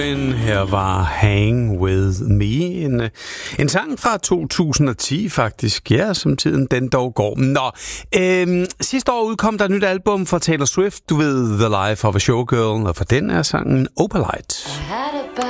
Her var Hang With Me, en sang fra 2010 faktisk, ja, som tiden den dog går. Nå, sidste år udkom der et nyt album fra Taylor Swift, du ved, The Life of a Showgirl, og for den er sangen Opalite.